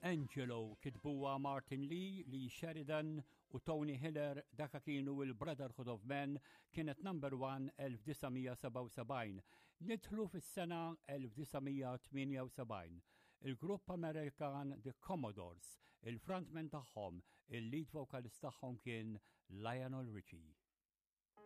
Angelo kitbuha Martin Lee Sheridan u Tony Hiller daka kienu il-Brotherhood of Men kienet number 1 1977. Nidħlu fis-sena 1978. Il-grupp Amerikan The Commodores, il-frontman tagħhom, il-lead vocalist tagħhom kien Lionel Richie.